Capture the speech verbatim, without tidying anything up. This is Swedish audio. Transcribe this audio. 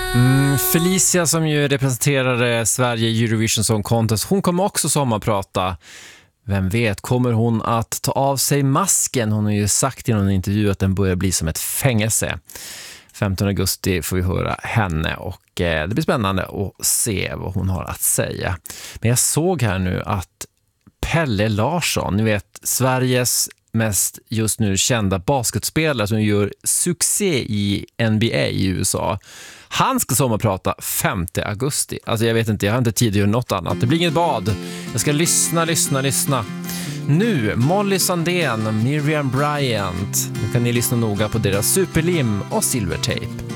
Mm, Felicia som ju representerade Sverige i Eurovision Song Contest, hon kommer också sommarprata. Vem vet, kommer hon att ta av sig masken? Hon har ju sagt i någon intervju att den börjar bli som ett fängelse. femtonde augusti får vi höra henne och eh, det blir spännande att se vad hon har att säga. Men jag såg här nu att Pelle Larsson, ni vet Sveriges mest just nu kända basketspelare som gör succé i N B A i U S A. Han ska sommarprata femte augusti. Alltså jag vet inte, jag har inte tid att göra något annat. Det blir inget bad. Jag ska lyssna, lyssna, lyssna. Nu, Molly Sandén, Miriam Bryant. Nu kan ni lyssna noga på deras Superlim och Silvertape.